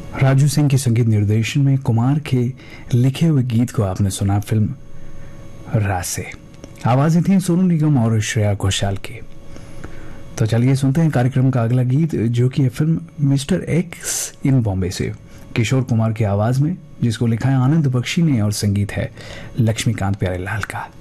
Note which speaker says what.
Speaker 1: राजू सिंह के संगीत निर्देशन में कुमार के लिखे हुए गीत को आपने सुना फिल्म राज से। आवाजें थी सोनू निगम और श्रेया घोषाल की। तो चलिए सुनते हैं कार्यक्रम का अगला गीत, जो कि है फिल्म मिस्टर एक्स इन बॉम्बे से, किशोर कुमार की आवाज में, जिसको लिखा है आनंद बख्शी ने और संगीत है लक्ष्मीकांत प्यारेलाल का।